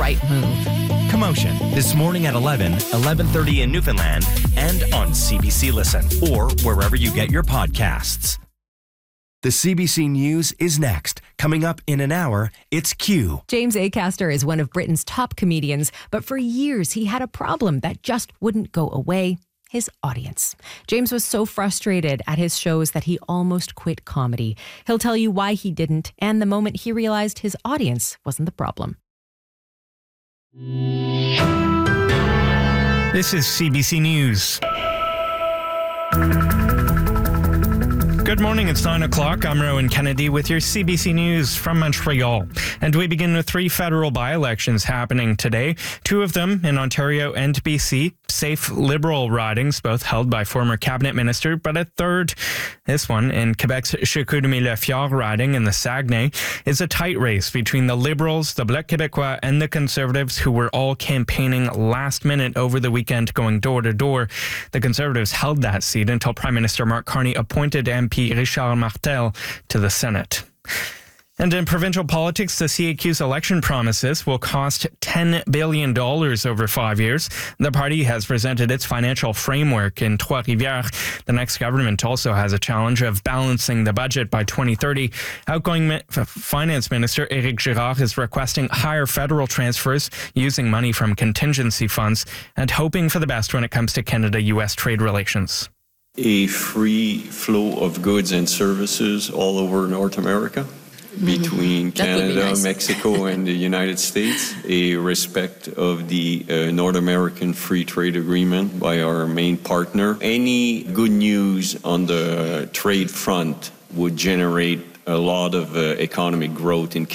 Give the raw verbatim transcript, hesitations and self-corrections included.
right move. Commotion this morning at eleven, eleven thirty in Newfoundland, and on C B C Listen or wherever you get your podcasts. The C B C News is next. Coming up in an hour, it's Q. James Acaster is one of Britain's top comedians, but for years he had a problem that just wouldn't go away. His audience. James was so frustrated at his shows that he almost quit comedy. He'll tell you why he didn't and the moment he realized his audience wasn't the problem. This is C B C News. Good morning, it's nine o'clock. I'm Rowan Kennedy with your C B C News from Montreal. And we begin with three federal by-elections happening today. Two of them in Ontario and B C, safe Liberal ridings, both held by former cabinet minister. But a third, this one in Quebec's Chicoutimi-Le-Fjord riding in the Saguenay, is a tight race between the Liberals, the Bloc Québécois, and the Conservatives, who were all campaigning last minute over the weekend, going door to door. The Conservatives held that seat until Prime Minister Mark Carney appointed M P Richard Martel to the Senate. And in provincial politics, the C A Q's election promises will cost ten billion dollars over five years. The party has presented its financial framework in Trois-Rivières. The next government also has a challenge of balancing the budget by twenty thirty. Outgoing Mi- Finance Minister Éric Girard is requesting higher federal transfers using money from contingency funds and hoping for the best when it comes to Canada-U S trade relations. A free flow of goods and services all over North America, between That would be Canada, nice. Mexico, and the United States. A respect of the uh, North American Free Trade Agreement by our main partner. Any good news on the trade front would generate a lot of uh, economic growth in